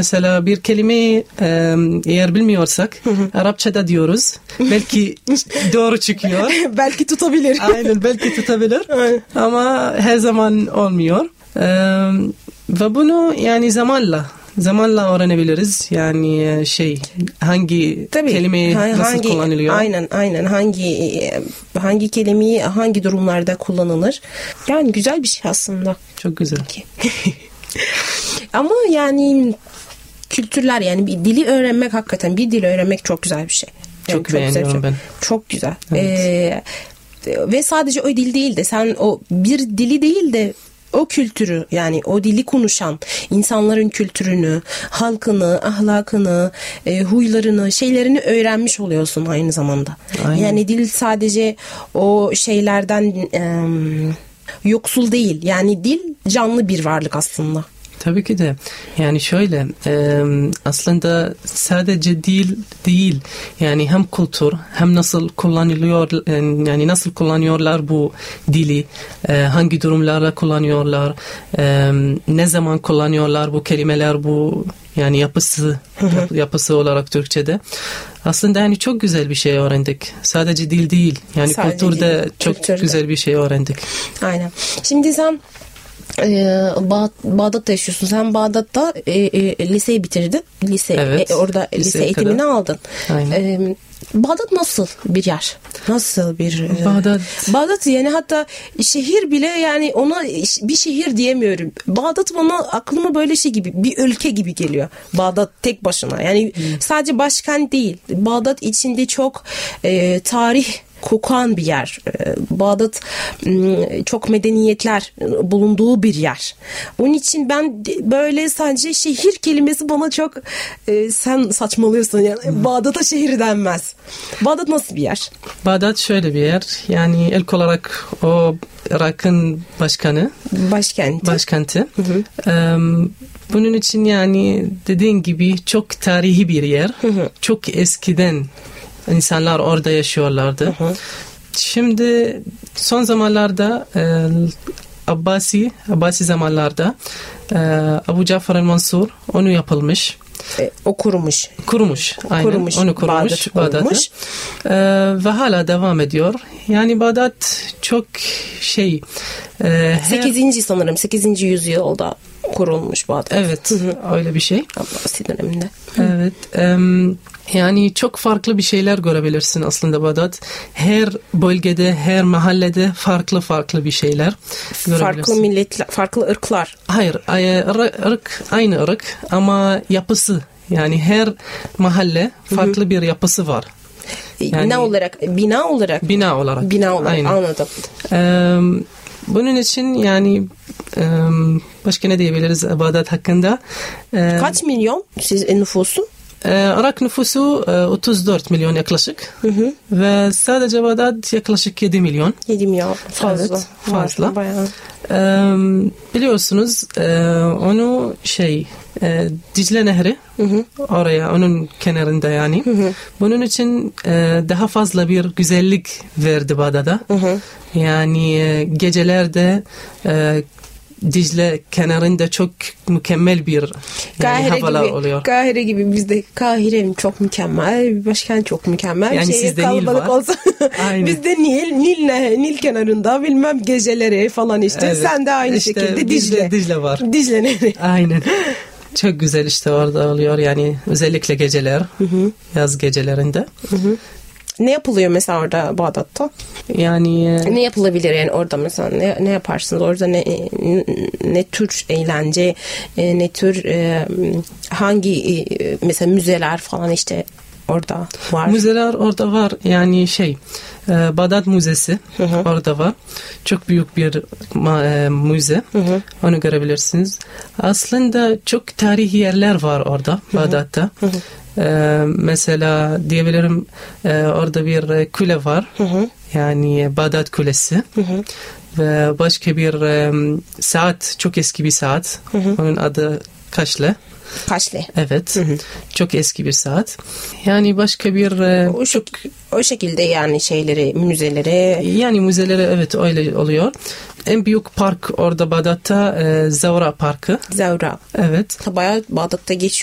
mesela bir kelimeyi eğer bilmiyorsak Arapçada diyoruz. Belki doğru çıkıyor. Belki tutabilir. Aynen, belki tutabilir. Ama her zaman olmuyor. Ve bunu yani zamanla öğrenebiliriz. Yani hangi kelimeyi nasıl kullanılıyor? Aynen hangi kelimeyi hangi durumlarda kullanılır? Yani güzel bir şey aslında. Çok güzel. Ama yani kültürler, yani bir dili öğrenmek, hakikaten bir dil öğrenmek çok güzel bir şey. Yani çok beğeniyorum ben. Çok güzel. Evet. Ve sadece o dil değil de sen o bir dili değil de o kültürü, yani o dili konuşan insanların kültürünü, halkını, ahlakını, huylarını, şeylerini öğrenmiş oluyorsun aynı zamanda. Aynen. Yani dil sadece o şeylerden yoksul değil. Yani dil canlı bir varlık aslında. Tabii ki de. Yani şöyle, aslında sadece dil değil. Yani hem kültür, hem nasıl kullanılıyor, yani nasıl kullanıyorlar bu dili, hangi durumlarla kullanıyorlar, ne zaman kullanıyorlar bu kelimeler, bu yani yapısı olarak Türkçe'de. Aslında yani çok güzel bir şey öğrendik. Sadece dil değil. Yani kültürde çok güzel bir şey öğrendik. Aynen. Şimdi sen Bağdat'ta yaşıyorsun. Sen Bağdat'ta liseyi bitirdin. Evet, orada lise eğitimini aldın. Aynen. Bağdat nasıl bir yer? Nasıl bir Bağdat yani hatta şehir bile, yani ona bir şehir diyemiyorum. Bağdat bana aklıma böyle şey gibi, bir ülke gibi geliyor. Bağdat tek başına. Yani sadece başkent değil. Bağdat içinde çok tarih kokan bir yer. Bağdat çok medeniyetler bulunduğu bir yer. Onun için ben böyle sadece şehir kelimesi bana çok sen saçmalıyorsun yani. Bağdat'a şehir denmez. Bağdat nasıl bir yer? Bağdat şöyle bir yer. Yani ilk olarak o Irak'ın başkenti. Bunun için yani dediğin gibi çok tarihi bir yer. Çok eskiden İnsanlar orada yaşıyorlardı. Şimdi son zamanlarda Abbasi zamanlarda Abu Cafer el-Mansur onu yapılmış. O kurmuş. Aynen. Onu kurmuş. Bağdat'ı. Ve hala devam ediyor. Yani Bağdat çok 8. yüzyılda kurulmuş Bağdat. Evet. Öyle bir şey. Abbasi döneminde. Evet. Yani çok farklı bir şeyler görebilirsin aslında Bağdat. Her bölgede, her mahallede farklı bir şeyler görebilirsin. Farklı milletler, farklı ırklar. Hayır, aynı ırk ama yapısı. Yani her mahalle farklı bir yapısı var. Yani, Bina olarak. Aynen. Anladım. Bunun için yani başka ne diyebiliriz Bağdat hakkında? Kaç milyon nüfusu? Irak nüfusu 34 milyon yaklaşık. Ve sadece Bağdat yaklaşık 7 milyon. 7 milyon. Fazla. Evet, fazla. Bayağı. Biliyorsunuz onu Dicle Nehri oraya, onun kenarında yani. Bunun için daha fazla bir güzellik verdi Bağdat'a. Yani gecelerde Dicle kenarında çok mükemmel bir havalar oluyor. Kahire gibi, bizde Kahire çok mükemmel, bir başkent çok mükemmel. Yani sizde Nil var. Olsa. Bizde Nil kenarında bilmem geceleri falan işte. Evet. Sen de aynı şekilde Dicle var. Dicle Nehri. Aynen. Çok güzel işte orada oluyor yani, özellikle geceler, yaz gecelerinde. Ne yapılıyor mesela orada Bağdat'ta? Yani ne yapılabilir yani orada mesela, ne yaparsınız orada, ne tür eğlence, ne tür hangi mesela müzeler falan işte orada var? Müzeler orada var yani Bağdat Müzesi orada var. Çok büyük bir müze. Onu görebilirsiniz. Aslında çok tarihi yerler var orada Bağdat'ta. Mesela diyebilirim orada bir kule var. Yani Bağdat Kulesi. Ve başka bir saat, çok eski bir saat. Onun adı Kaşle. Evet. Çok eski bir saat. Yani başka bir o şekilde yani müzeleri. Yani müzeleri evet öyle oluyor. En büyük park orada Bağdat'ta Zavra Parkı. Zavra. Evet. Bayağı Bağdat'ta geçiyor.